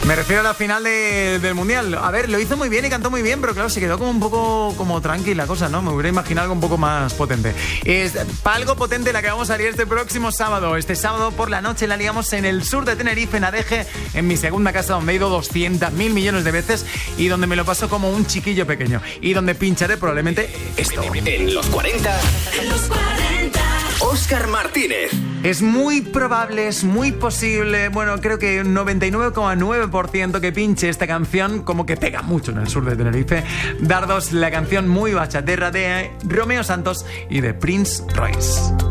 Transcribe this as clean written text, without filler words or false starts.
Me refiero a la final del Mundial. A ver, lo hizo muy bien y cantó muy bien, pero claro, se quedó como un poco como tranquila la cosa, ¿no? Me hubiera imaginado algo un poco más potente. Para algo potente la que vamos a salir este próximo sábado. Este sábado por la noche la liamos en el sur de Tenerife, en Adeje, en mi segunda casa, donde he ido 200.000 millones de veces y donde me lo paso como un chiquillo pequeño. Y donde pincharé probablemente esto. En los 40. En los 40. Óscar Martínez. Es muy probable, es muy posible, bueno, creo que un 99,9% que pinche esta canción, como que pega mucho en el sur de Tenerife. Dardos, la canción muy bachatera de Romeo Santos y de Prince Royce.